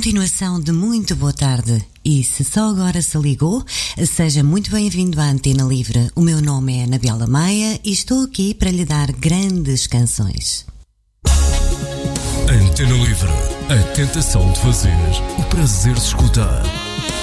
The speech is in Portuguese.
Continuação de muito boa tarde. E se só agora se ligou, seja muito bem-vindo à Antena Livre. O meu nome é Anabela Maia e estou aqui para lhe dar grandes canções. Antena Livre, a tentação de fazer, o prazer de escutar.